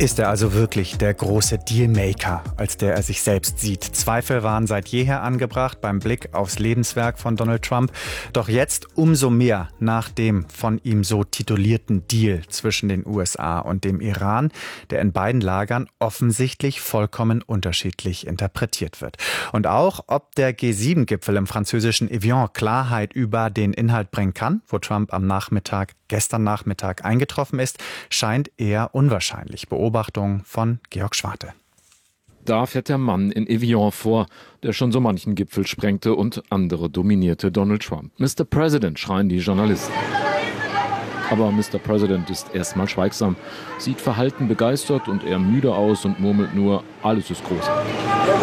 Ist er also wirklich der große Dealmaker, als der er sich selbst sieht? Zweifel waren seit jeher angebracht beim Blick aufs Lebenswerk von Donald Trump. Doch jetzt umso mehr nach dem von ihm so titulierten Deal zwischen den USA und dem Iran, der in beiden Lagern offensichtlich vollkommen unterschiedlich interpretiert wird. Und auch, ob der G7-Gipfel im französischen Evian Klarheit über den Inhalt bringen kann, wo Trump gestern Nachmittag eingetroffen ist, scheint eher unwahrscheinlich. Beobachtung von Georg Schwarte. Da fährt der Mann in Evian vor, der schon so manchen Gipfel sprengte und andere dominierte Donald Trump. Mr. President, schreien die Journalisten. Aber Mr. President ist erstmal schweigsam, sieht verhalten begeistert und eher müde aus und murmelt nur, alles ist großartig.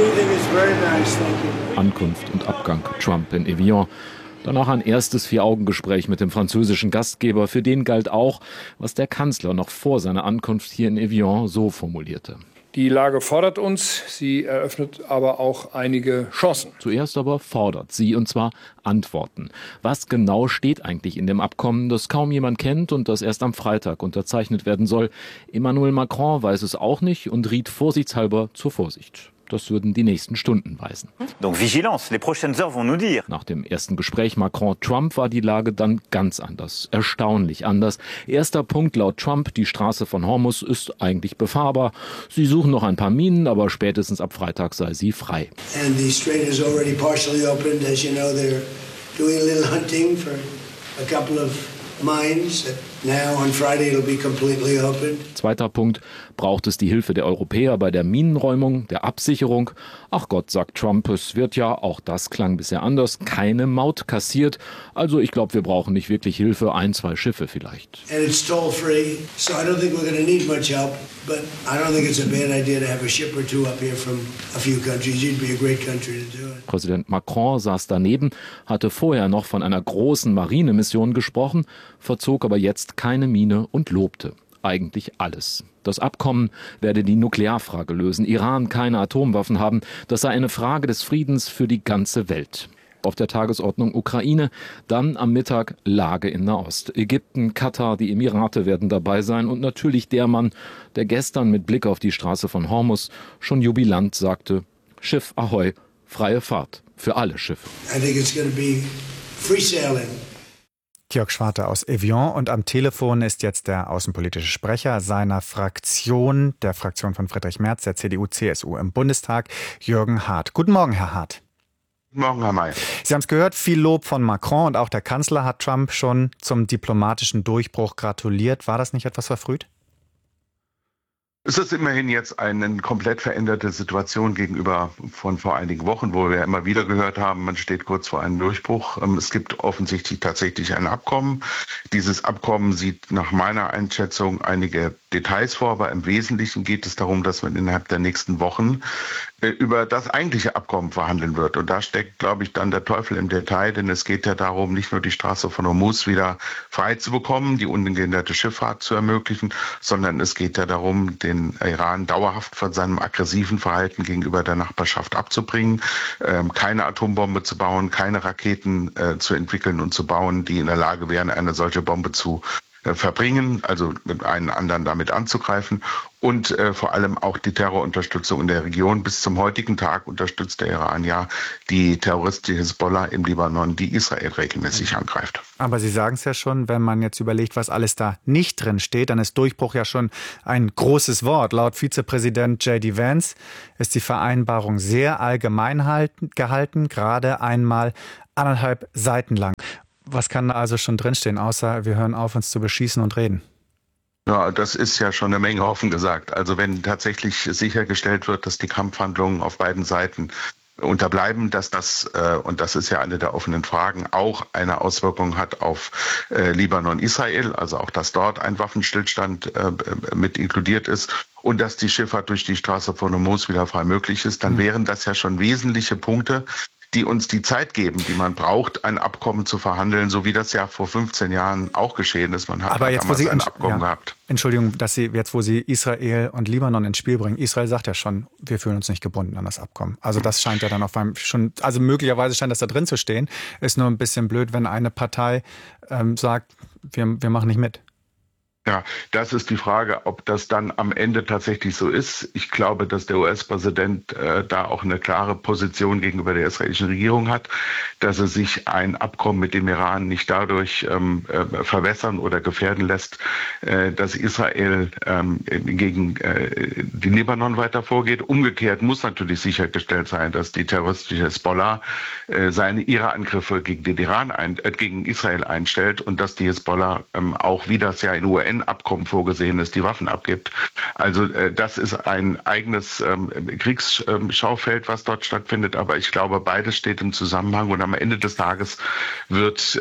Ankunft und Abgang Trump in Evian. Danach ein erstes Vier-Augen-Gespräch mit dem französischen Gastgeber. Für den galt auch, was der Kanzler noch vor seiner Ankunft hier in Evian so formulierte. Die Lage fordert uns, sie eröffnet aber auch einige Chancen. Zuerst aber fordert sie, und zwar Antworten. Was genau steht eigentlich in dem Abkommen, das kaum jemand kennt und das erst am Freitag unterzeichnet werden soll? Emmanuel Macron weiß es auch nicht und riet vorsichtshalber zur Vorsicht. Das würden die nächsten Stunden weisen. Donc vigilance, les prochaines heures vont nous dire. Nach dem ersten Gespräch Macron-Trump war die Lage dann ganz anders, erstaunlich anders. Erster Punkt laut Trump, die Straße von Hormuz ist eigentlich befahrbar. Sie suchen noch ein paar Minen, aber spätestens ab Freitag sei sie frei. And the strait is already partially opened. As you know, they're doing a little hunting for a couple of mines. Now on Friday it'll be completely open. Zweiter Punkt, braucht es die Hilfe der Europäer bei der Minenräumung, der Absicherung? Ach Gott, sagt Trump, es wird ja, auch das klang bisher anders, keine Maut kassiert. Also ich glaube, wir brauchen nicht wirklich Hilfe, 1, 2 Schiffe vielleicht. And it's toll free, so I don't think we're going to need much help. But I don't think it's a bad idea to have a ship or two up here from a few countries. You'd be a great country to do it. Präsident Macron saß daneben, hatte vorher noch von einer großen Marinemission gesprochen, verzog aber jetzt keine Miene und lobte eigentlich alles. Das Abkommen werde die Nuklearfrage lösen, Iran keine Atomwaffen haben, das sei eine Frage des Friedens für die ganze Welt. Auf der Tagesordnung Ukraine, dann am Mittag Lage in Nahost. Ägypten, Katar, die Emirate werden dabei sein und natürlich der Mann, der gestern mit Blick auf die Straße von Hormuz schon jubilant sagte, Schiff Ahoi, freie Fahrt für alle Schiffe. I think it's going to be free sailing. Georg Schwarte aus Evian, und am Telefon ist jetzt der außenpolitische Sprecher seiner Fraktion, der Fraktion von Friedrich Merz, der CDU-CSU im Bundestag, Jürgen Hart. Guten Morgen, Herr Hart. Guten Morgen, Herr May. Sie haben es gehört, viel Lob von Macron, und auch der Kanzler hat Trump schon zum diplomatischen Durchbruch gratuliert. War das nicht etwas verfrüht? Es ist immerhin jetzt eine komplett veränderte Situation gegenüber von vor einigen Wochen, wo wir immer wieder gehört haben, man steht kurz vor einem Durchbruch. Es gibt offensichtlich tatsächlich ein Abkommen. Dieses Abkommen sieht nach meiner Einschätzung einige Details vor, aber im Wesentlichen geht es darum, dass man innerhalb der nächsten Wochen über das eigentliche Abkommen verhandeln wird. Und da steckt, glaube ich, dann der Teufel im Detail, denn es geht ja darum, nicht nur die Straße von Hormuz wieder frei zu bekommen, die ungehinderte Schifffahrt zu ermöglichen, sondern es geht ja darum, den Iran dauerhaft von seinem aggressiven Verhalten gegenüber der Nachbarschaft abzubringen, keine Atombombe zu bauen, keine Raketen zu entwickeln und zu bauen, die in der Lage wären, eine solche Bombe zu verbringen, also mit einen anderen damit anzugreifen, und vor allem auch die Terrorunterstützung in der Region. Bis zum heutigen Tag unterstützt der Iran ja die terroristische Hisbollah im Libanon, die Israel regelmäßig angreift. Aber Sie sagen es ja schon, wenn man jetzt überlegt, was alles da nicht drin steht, dann ist Durchbruch ja schon ein großes Wort. Laut Vizepräsident J.D. Vance ist die Vereinbarung sehr allgemein gehalten, gerade einmal 1,5 Seiten lang. Was kann da also schon drinstehen, außer wir hören auf, uns zu beschießen und reden? Ja, das ist ja schon eine Menge offen gesagt. Also wenn tatsächlich sichergestellt wird, dass die Kampfhandlungen auf beiden Seiten unterbleiben, dass das, und das ist ja eine der offenen Fragen, auch eine Auswirkung hat auf Libanon, Israel, also auch, dass dort ein Waffenstillstand mit inkludiert ist und dass die Schifffahrt durch die Straße von Hormuz wieder frei möglich ist, dann wären das ja schon wesentliche Punkte, die uns die Zeit geben, die man braucht, ein Abkommen zu verhandeln, so wie das ja vor 15 Jahren auch geschehen ist. Man hat aber jetzt, damals ein Abkommen gehabt. Entschuldigung, dass Sie jetzt, wo Sie Israel und Libanon ins Spiel bringen, Israel sagt ja schon, wir fühlen uns nicht gebunden an das Abkommen. Also das scheint ja dann auf einem schon, also möglicherweise scheint das da drin zu stehen. Ist nur ein bisschen blöd, wenn eine Partei sagt, wir machen nicht mit. Ja, das ist die Frage, ob das dann am Ende tatsächlich so ist. Ich glaube, dass der US-Präsident da auch eine klare Position gegenüber der israelischen Regierung hat, dass er sich ein Abkommen mit dem Iran nicht dadurch verwässern oder gefährden lässt, dass Israel gegen den Libanon weiter vorgeht. Umgekehrt muss natürlich sichergestellt sein, dass die terroristische Hezbollah ihre Angriffe gegen den Iran gegen Israel einstellt und dass die Hezbollah auch, wie das ja in UN-Abkommen vorgesehen ist, die Waffen abgibt. Also das ist ein eigenes Kriegsschaufeld, was dort stattfindet. Aber ich glaube, beides steht im Zusammenhang und am Ende des Tages wird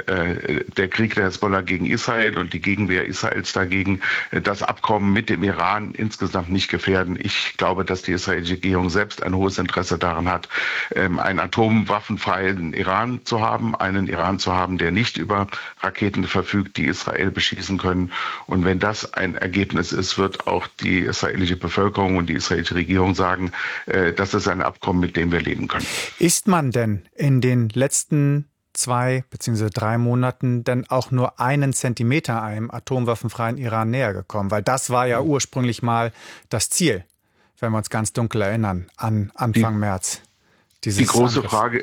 der Krieg der Hezbollah gegen Israel und die Gegenwehr Israels dagegen das Abkommen mit dem Iran insgesamt nicht gefährden. Ich glaube, dass die israelische Regierung selbst ein hohes Interesse daran hat, einen atomwaffenfreien Iran zu haben, einen Iran zu haben, der nicht über Raketen verfügt, die Israel beschießen können. Und wenn das ein Ergebnis ist, wird auch die israelische Bevölkerung und die israelische Regierung sagen, das ist ein Abkommen, mit dem wir leben können. Ist man denn in den letzten 2 bzw. 3 Monaten denn auch nur einen Zentimeter einem atomwaffenfreien Iran näher gekommen? Weil das war ja ursprünglich mal das Ziel, wenn wir uns ganz dunkel erinnern, an Anfang März. Die große Frage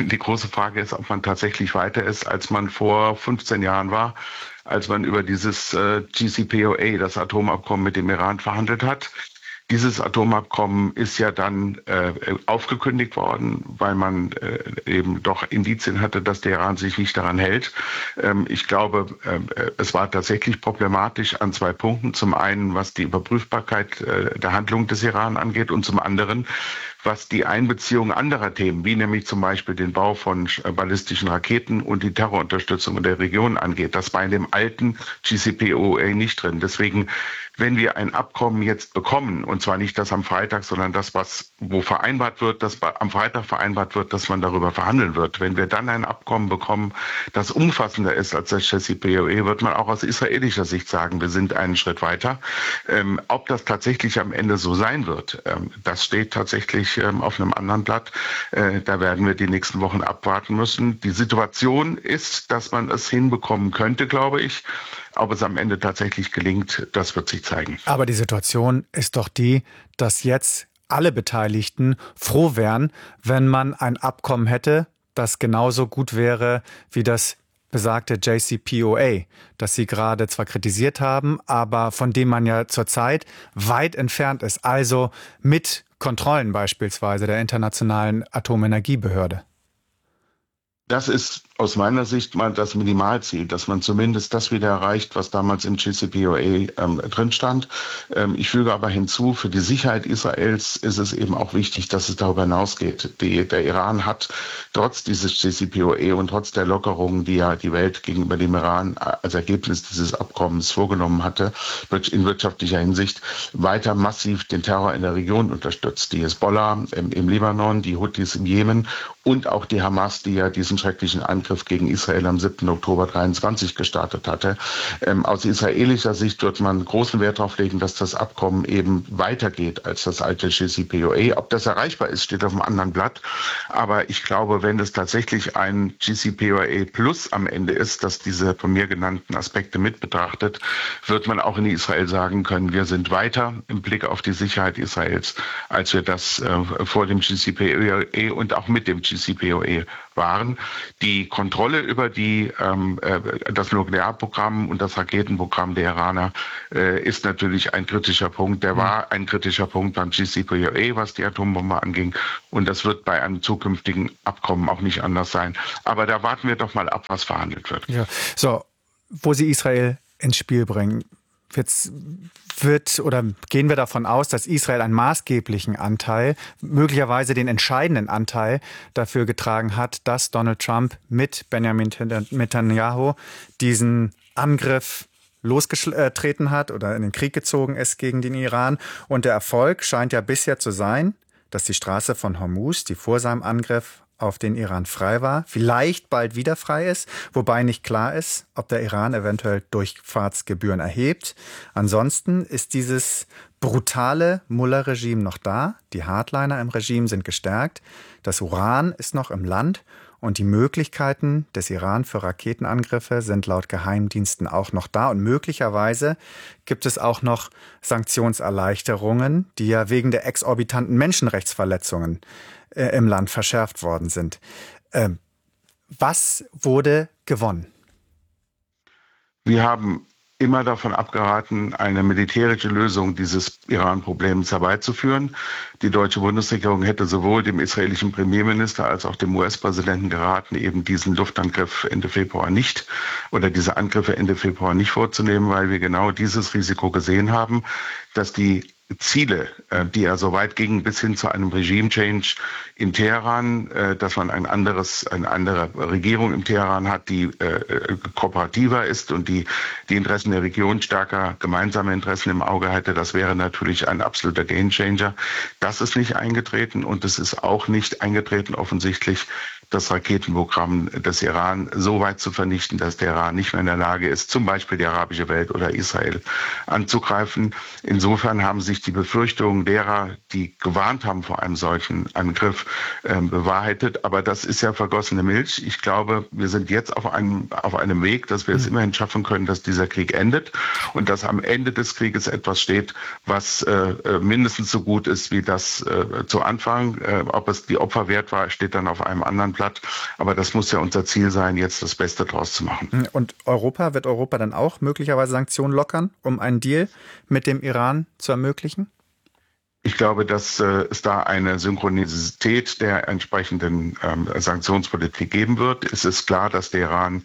ist, ob man tatsächlich weiter ist, als man vor 15 Jahren war, als man über dieses JCPOA, das Atomabkommen mit dem Iran, verhandelt hat. Dieses Atomabkommen ist ja dann aufgekündigt worden, weil man eben doch Indizien hatte, dass der Iran sich nicht daran hält. Ich glaube, es war tatsächlich problematisch an 2 Punkten. Zum einen, was die Überprüfbarkeit der Handlung des Iran angeht und zum anderen, was die Einbeziehung anderer Themen, wie nämlich zum Beispiel den Bau von ballistischen Raketen und die Terrorunterstützung in der Region angeht. Das war in dem alten JCPOA nicht drin. Deswegen, wenn wir ein Abkommen jetzt bekommen, und zwar nicht das am Freitag, sondern das, wo vereinbart wird, dass am Freitag vereinbart wird, dass man darüber verhandeln wird. Wenn wir dann ein Abkommen bekommen, das umfassender ist als das JCPOA, wird man auch aus israelischer Sicht sagen, wir sind einen Schritt weiter. Ob das tatsächlich am Ende so sein wird, das steht tatsächlich auf einem anderen Blatt. Da werden wir die nächsten Wochen abwarten müssen. Die Situation ist, dass man es hinbekommen könnte, glaube ich. Ob es am Ende tatsächlich gelingt, das wird sich zeigen. Aber die Situation ist doch die, dass jetzt alle Beteiligten froh wären, wenn man ein Abkommen hätte, das genauso gut wäre wie das besagte JCPOA, das Sie gerade zwar kritisiert haben, aber von dem man ja zurzeit weit entfernt ist. Also mit Kontrollen beispielsweise der Internationalen Atomenergiebehörde. Das ist aus meiner Sicht mal das Minimalziel, dass man zumindest das wieder erreicht, was damals im JCPOA drin stand. Ich füge aber hinzu, für die Sicherheit Israels ist es eben auch wichtig, dass es darüber hinausgeht. Der Iran hat trotz dieses JCPOA und trotz der Lockerungen, die ja die Welt gegenüber dem Iran als Ergebnis dieses Abkommens vorgenommen hatte, in wirtschaftlicher Hinsicht weiter massiv den Terror in der Region unterstützt. Die Hezbollah im Libanon, die Houthis im Jemen und auch die Hamas, die ja diesen schrecklichen Angriff gegen Israel am 7. Oktober 23 gestartet hatte. Aus israelischer Sicht wird man großen Wert darauf legen, dass das Abkommen eben weitergeht als das alte JCPOA. Ob das erreichbar ist, steht auf einem anderen Blatt. Aber ich glaube, wenn es tatsächlich ein JCPOA Plus am Ende ist, das diese von mir genannten Aspekte mit betrachtet, wird man auch in Israel sagen können, wir sind weiter im Blick auf die Sicherheit Israels, als wir das vor dem JCPOA und auch mit dem JCPOA waren. Die Kontrolle über das Nuklearprogramm und das Raketenprogramm der Iraner ist natürlich ein kritischer Punkt. Der war ein kritischer Punkt beim JCPOA, was die Atombombe anging. Und das wird bei einem zukünftigen Abkommen auch nicht anders sein. Aber da warten wir doch mal ab, was verhandelt wird. Ja. So, wo Sie Israel ins Spiel bringen. Jetzt gehen wir davon aus, dass Israel einen maßgeblichen Anteil, möglicherweise den entscheidenden Anteil dafür getragen hat, dass Donald Trump mit Benjamin Netanyahu diesen Angriff losgetreten hat oder in den Krieg gezogen ist gegen den Iran. Und der Erfolg scheint ja bisher zu sein, dass die Straße von Hormuz, die vor seinem Angriff auf den Iran frei war, vielleicht bald wieder frei ist, wobei nicht klar ist, ob der Iran eventuell Durchfahrtsgebühren erhebt. Ansonsten ist dieses brutale Mullah-Regime noch da, die Hardliner im Regime sind gestärkt, das Uran ist noch im Land Und die Möglichkeiten des Iran für Raketenangriffe sind laut Geheimdiensten auch noch da. Und möglicherweise gibt es auch noch Sanktionserleichterungen, die ja wegen der exorbitanten Menschenrechtsverletzungen im Land verschärft worden sind. Was wurde gewonnen? Wir haben immer davon abgeraten, eine militärische Lösung dieses Iran-Problems herbeizuführen. Die deutsche Bundesregierung hätte sowohl dem israelischen Premierminister als auch dem US-Präsidenten geraten, eben diesen Luftangriff Ende Februar nicht oder diese Angriffe Ende Februar nicht vorzunehmen, weil wir genau dieses Risiko gesehen haben, dass die Ziele, die ja so weit gingen bis hin zu einem Regime-Change in Teheran, dass man eine andere Regierung im Teheran hat, die kooperativer ist und die Interessen der Region stärker gemeinsame Interessen im Auge hätte. Das wäre natürlich ein absoluter Gamechanger. Das ist nicht eingetreten und es ist auch nicht eingetreten offensichtlich, das Raketenprogramm des Iran so weit zu vernichten, dass der Iran nicht mehr in der Lage ist, zum Beispiel die arabische Welt oder Israel anzugreifen. Insofern haben sich die Befürchtungen derer, die gewarnt haben vor einem solchen Angriff, bewahrheitet. Aber das ist ja vergossene Milch. Ich glaube, wir sind jetzt auf einem Weg, dass wir es immerhin schaffen können, dass dieser Krieg endet und dass am Ende des Krieges etwas steht, was mindestens so gut ist wie das zu Anfang. Ob es die Opfer wert war, steht dann auf einem anderen Blatt. Aber das muss ja unser Ziel sein, jetzt das Beste draus zu machen. Und wird Europa dann auch möglicherweise Sanktionen lockern, um einen Deal mit dem Iran zu ermöglichen? Ich glaube, dass es da eine Synchronizität der entsprechenden Sanktionspolitik geben wird. Es ist klar, dass der Iran,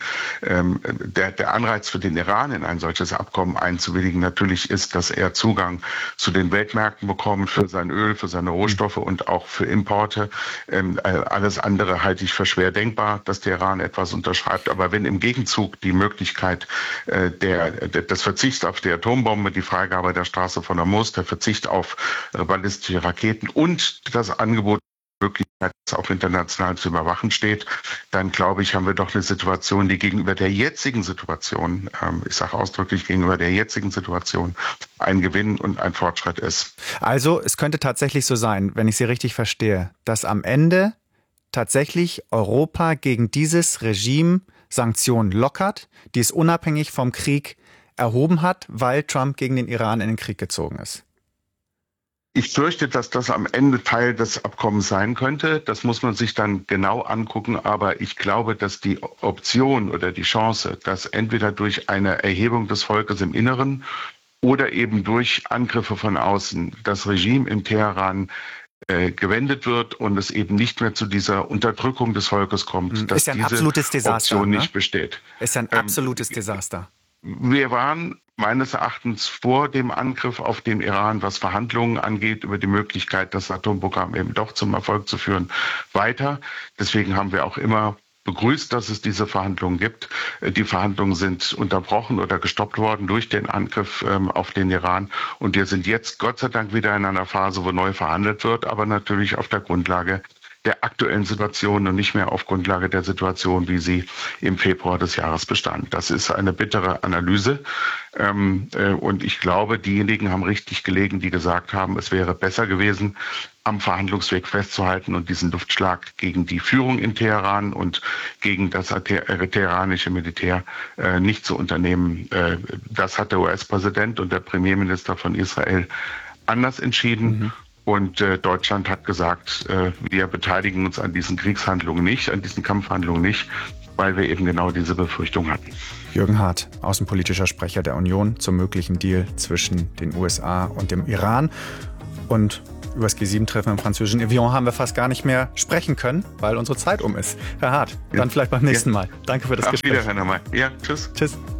der Anreiz für den Iran in ein solches Abkommen einzuwilligen natürlich ist, dass er Zugang zu den Weltmärkten bekommt für sein Öl, für seine Rohstoffe und auch für Importe. Alles andere halte ich für schwer denkbar, dass der Iran etwas unterschreibt. Aber wenn im Gegenzug die Möglichkeit des Verzichts auf die Atombombe, die Freigabe der Straße von Hormuz, der Verzicht auf ballistische Raketen und das Angebot, Möglichkeit, das auch international zu überwachen steht, dann glaube ich, haben wir doch eine Situation, die gegenüber der jetzigen Situation, ich sage ausdrücklich gegenüber der jetzigen Situation, ein Gewinn und ein Fortschritt ist. Also es könnte tatsächlich so sein, wenn ich Sie richtig verstehe, dass am Ende tatsächlich Europa gegen dieses Regime Sanktionen lockert, die es unabhängig vom Krieg erhoben hat, weil Trump gegen den Iran in den Krieg gezogen ist. Ich fürchte, dass das am Ende Teil des Abkommens sein könnte. Das muss man sich dann genau angucken. Aber ich glaube, dass die Option oder die Chance, dass entweder durch eine Erhebung des Volkes im Inneren oder eben durch Angriffe von außen das Regime in Teheran gewendet wird und es eben nicht mehr zu dieser Unterdrückung des Volkes kommt, dass ja diese Option nicht besteht. Ist ja ein absolutes Desaster. Wir waren meines Erachtens vor dem Angriff auf den Iran, was Verhandlungen angeht, über die Möglichkeit, das Atomprogramm eben doch zum Erfolg zu führen, weiter. Deswegen haben wir auch immer begrüßt, dass es diese Verhandlungen gibt. Die Verhandlungen sind unterbrochen oder gestoppt worden durch den Angriff auf den Iran. Und wir sind jetzt Gott sei Dank wieder in einer Phase, wo neu verhandelt wird, aber natürlich auf der Grundlage der aktuellen Situation und nicht mehr auf Grundlage der Situation, wie sie im Februar des Jahres bestand. Das ist eine bittere Analyse. Und ich glaube, diejenigen haben richtig gelegen, die gesagt haben, es wäre besser gewesen, am Verhandlungsweg festzuhalten und diesen Luftschlag gegen die Führung in Teheran und gegen das teheranische Militär nicht zu unternehmen. Das hat der US-Präsident und der Premierminister von Israel anders entschieden. Und Deutschland hat gesagt, wir beteiligen uns an diesen Kriegshandlungen nicht, an diesen Kampfhandlungen nicht, weil wir eben genau diese Befürchtung hatten. Jürgen Hart, außenpolitischer Sprecher der Union zum möglichen Deal zwischen den USA und dem Iran. Und über das G7-Treffen im französischen Evian haben wir fast gar nicht mehr sprechen können, weil unsere Zeit um ist. Herr Hart, dann vielleicht beim nächsten Mal. Danke für das Gespräch. Auf Wiedersehen nochmal. Ja, tschüss. Tschüss.